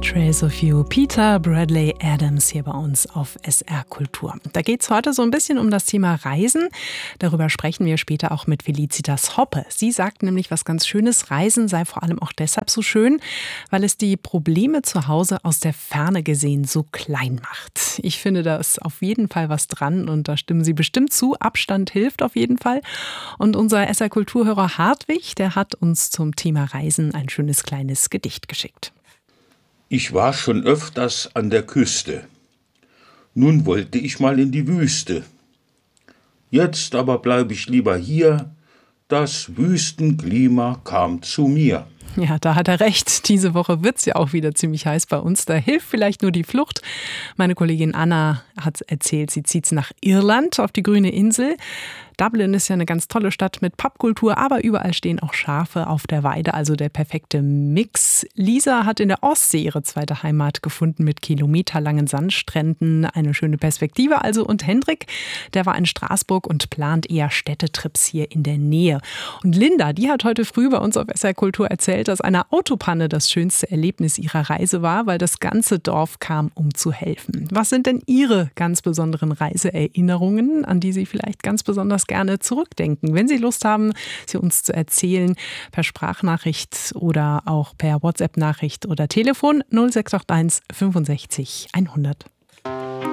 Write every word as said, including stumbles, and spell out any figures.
Trace of You, Peter Bradley Adams hier bei uns auf S R Kultur. Da geht es heute so ein bisschen um das Thema Reisen. Darüber sprechen wir später auch mit Felicitas Hoppe. Sie sagt nämlich was ganz Schönes. Reisen sei vor allem auch deshalb so schön, weil es die Probleme zu Hause aus der Ferne gesehen so klein macht. Ich finde, da ist auf jeden Fall was dran und da stimmen Sie bestimmt zu. Abstand hilft auf jeden Fall. Und unser S R Kulturhörer Hartwig, der hat uns zum Thema Reisen ein schönes kleines Gedicht geschickt. Ich war schon öfters an der Küste. Nun wollte ich mal in die Wüste. Jetzt aber bleib ich lieber hier. Das Wüstenklima kam zu mir. Ja, da hat er recht. Diese Woche wird es ja auch wieder ziemlich heiß bei uns. Da hilft vielleicht nur die Flucht. Meine Kollegin Anna hat erzählt, sie zieht nach Irland auf die grüne Insel. Dublin ist ja eine ganz tolle Stadt mit Pubkultur, aber überall stehen auch Schafe auf der Weide, also der perfekte Mix. Lisa hat in der Ostsee ihre zweite Heimat gefunden mit kilometerlangen Sandstränden, eine schöne Perspektive also. Und Hendrik, der war in Straßburg und plant eher Städtetrips hier in der Nähe. Und Linda, die hat heute früh bei uns auf S R Kultur erzählt, dass eine Autopanne das schönste Erlebnis ihrer Reise war, weil das ganze Dorf kam, um zu helfen. Was sind denn Ihre ganz besonderen Reiseerinnerungen, an die Sie vielleicht ganz besonders gerne zurückdenken? Wenn Sie Lust haben, sie uns zu erzählen, per Sprachnachricht oder auch per WhatsApp-Nachricht oder Telefon null sechs acht eins fünfundsechzig hundert.